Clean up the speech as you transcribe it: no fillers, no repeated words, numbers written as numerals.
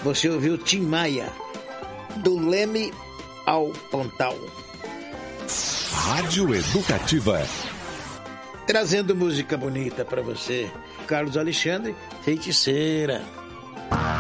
você ouviu Tim Maia, do Leme ao Pontal. Rádio Educativa. Trazendo música bonita para você. Carlos Alexandre, Feiticeira.